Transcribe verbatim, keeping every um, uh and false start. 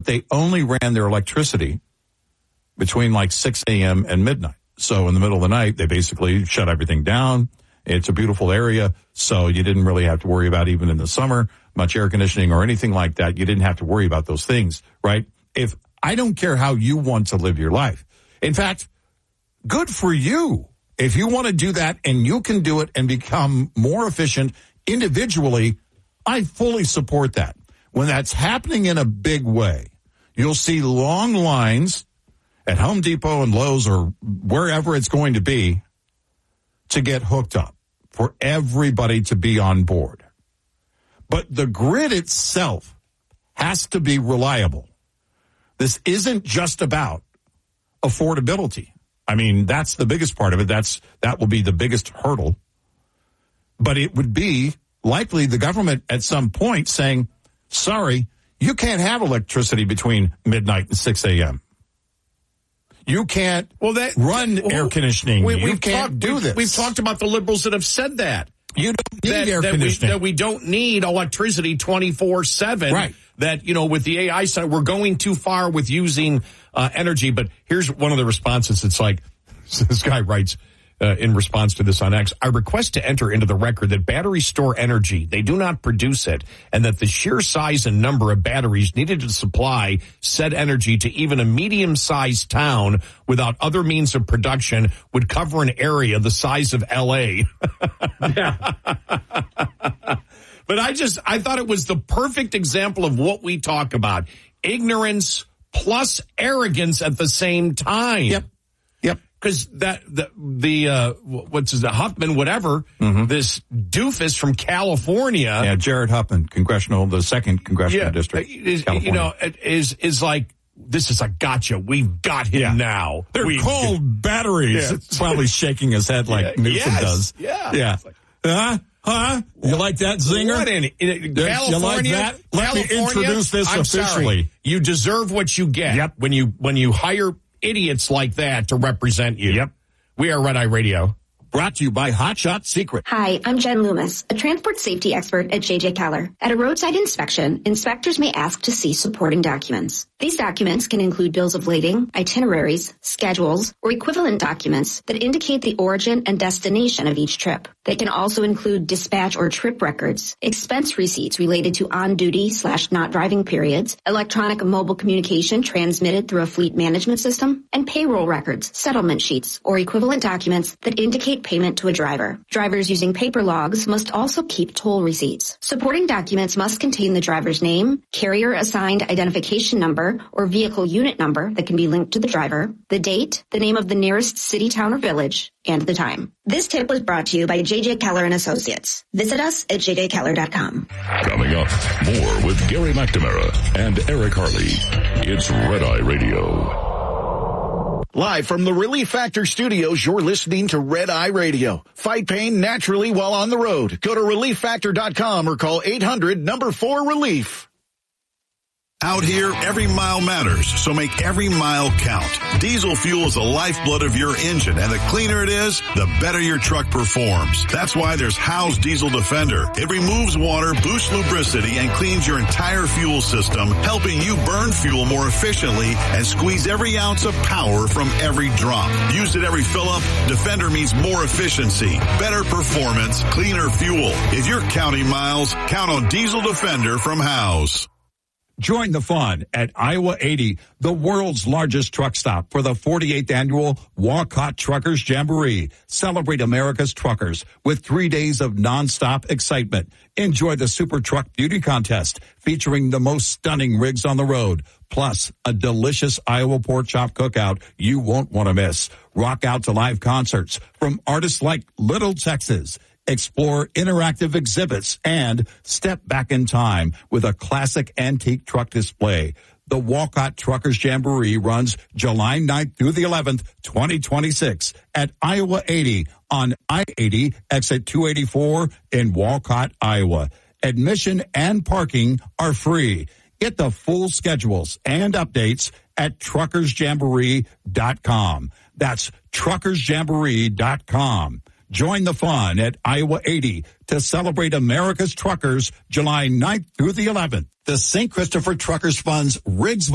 they only ran their electricity between like six a.m. and midnight. So in the middle of the night, they basically shut everything down. It's a beautiful area, so you didn't really have to worry about, even in the summer, much air conditioning or anything like that. You didn't have to worry about those things, right? If I don't care how you want to live your life. In fact, good for you. If you want to do that and you can do it and become more efficient individually, I fully support that. When that's happening in a big way, you'll see long lines at Home Depot and Lowe's or wherever it's going to be to get hooked up, for everybody to be on board. But the grid itself has to be reliable. This isn't just about affordability. I mean, that's the biggest part of it. That's that will be the biggest hurdle. But it would be likely the government at some point saying, sorry, you can't have electricity between midnight and six a.m. You can't well, that, run well, air conditioning. We, you can't talked, do we've, this. We've talked about the liberals that have said that. You don't need that, air that conditioning. We, that we don't need electricity twenty-four seven. Right. That, you know, with the A I side, we're going too far with using uh, energy. But here's one of the responses. It's like, this guy writes, Uh, in response to this on X, I request to enter into the record that batteries store energy. They do not produce it, and that the sheer size and number of batteries needed to supply said energy to even a medium-sized town without other means of production would cover an area the size of L A. Yeah. But I just, I thought it was the perfect example of what we talk about. Ignorance plus arrogance at the same time. Yep. Yep. Because that the the uh, what's his Huffman whatever mm-hmm. this doofus from California, yeah, Jared Huffman, congressional, the second congressional yeah, district, is, you know, is is like this is a gotcha. We've got him yeah. now. They're We've called got, batteries. Yeah. It's probably shaking his head like yeah, Newsom yes, does. Yeah, yeah. Like, huh? Huh? You like that zinger? What in, in California? You like that? Let California, me introduce this I'm officially. Sorry. You deserve what you get. Yep. When you when you hire idiots like that to represent you. Yep. We are Red Eye Radio. Brought to you by Hot Shot Secret. Hi, I'm Jen Loomis, a transport safety expert at J J Keller. At a roadside inspection, inspectors may ask to see supporting documents. These documents can include bills of lading, itineraries, schedules, or equivalent documents that indicate the origin and destination of each trip. They can also include dispatch or trip records, expense receipts related to on-duty slash not driving periods, electronic mobile communication transmitted through a fleet management system, and payroll records, settlement sheets, or equivalent documents that indicate payment to a driver. Drivers using paper logs must also keep toll receipts. Supporting documents must contain the driver's name, carrier-assigned identification number, or vehicle unit number that can be linked to the driver, the date, the name of the nearest city, town, or village, and the time. This tip was brought to you by J J Keller and Associates. Visit us at j j keller dot com. Coming up, more with Gary McNamara and Eric Harley. It's Red Eye Radio. Live from the Relief Factor studios, you're listening to Red Eye Radio. Fight pain naturally while on the road. Go to relief factor dot com or call eight hundred number four relief. Out here, every mile matters, so make every mile count. Diesel fuel is the lifeblood of your engine, and the cleaner it is, the better your truck performs. That's why there's Howe's Diesel Defender. It removes water, boosts lubricity, and cleans your entire fuel system, helping you burn fuel more efficiently and squeeze every ounce of power from every drop. Used at every fill-up, Defender means more efficiency, better performance, cleaner fuel. If you're counting miles, count on Diesel Defender from Howe's. Join the fun at Iowa eighty, the world's largest truck stop, for the forty-eighth annual Walcott Truckers Jamboree. Celebrate America's truckers with three days of nonstop excitement. Enjoy the Super Truck Beauty Contest featuring the most stunning rigs on the road, plus a delicious Iowa pork chop cookout you won't want to miss. Rock out to live concerts from artists like Little Texas. Explore interactive exhibits and step back in time with a classic antique truck display. The Walcott Truckers Jamboree runs July ninth through the eleventh, twenty twenty-six at Iowa eighty on I eighty exit two eighty-four in Walcott, Iowa. Admission and parking are free. Get the full schedules and updates at truckers jamboree dot com. That's truckers jamboree dot com. Join the fun at Iowa eighty to celebrate America's truckers July ninth through the eleventh. The Saint Christopher Truckers Fund's Rigs